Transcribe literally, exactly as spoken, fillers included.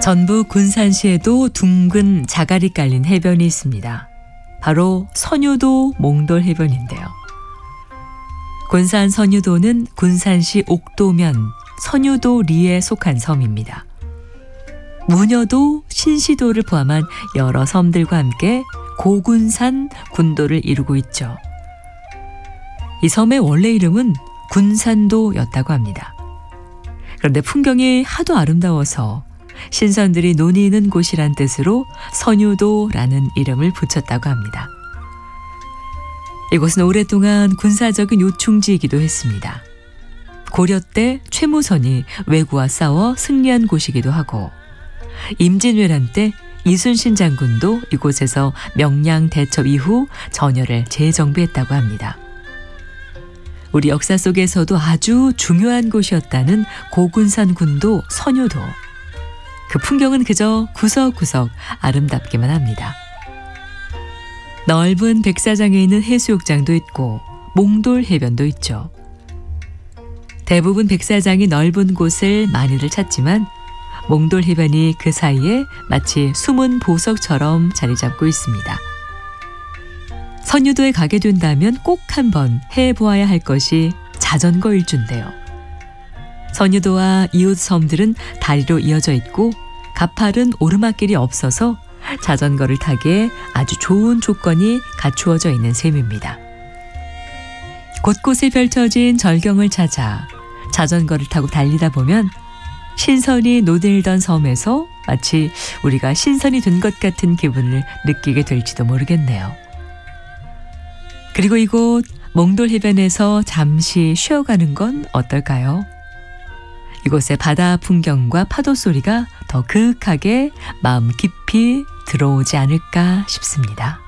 전북 군산시에도 둥근 자갈이 깔린 해변이 있습니다. 바로 선유도 몽돌 해변인데요. 군산 선유도는 군산시 옥도면 선유도리에 속한 섬입니다. 무녀도, 신시도를 포함한 여러 섬들과 함께 고군산 군도를 이루고 있죠. 이 섬의 원래 이름은 군산도였다고 합니다. 그런데 풍경이 하도 아름다워서 신선들이 논이는 곳이란 뜻으로 선유도라는 이름을 붙였다고 합니다. 이곳은 오랫동안 군사적인 요충지이기도 했습니다. 고려 때 최무선이 왜구와 싸워 승리한 곳이기도 하고, 임진왜란 때 이순신 장군도 이곳에서 명량 대첩 이후 전열을 재정비했다고 합니다. 우리 역사 속에서도 아주 중요한 곳이었다는 고군산 군도 선유도. 그 풍경은 그저 구석구석 아름답기만 합니다. 넓은 백사장에 있는 해수욕장도 있고 몽돌 해변도 있죠. 대부분 백사장이 넓은 곳을 많이들 찾지만 몽돌 해변이 그 사이에 마치 숨은 보석처럼 자리 잡고 있습니다. 선유도에 가게 된다면 꼭 한번 해보아야 할 것이 자전거 일주인데요. 선유도와 이웃 섬들은 다리로 이어져 있고 가파른 오르막길이 없어서 자전거를 타기에 아주 좋은 조건이 갖추어져 있는 셈입니다. 곳곳에 펼쳐진 절경을 찾아 자전거를 타고 달리다 보면 신선이 노들던 섬에서 마치 우리가 신선이 된 것 같은 기분을 느끼게 될지도 모르겠네요. 그리고 이곳 몽돌 해변에서 잠시 쉬어가는 건 어떨까요? 이곳의 바다 풍경과 파도 소리가 더 그윽하게 마음 깊이 들어오지 않을까 싶습니다.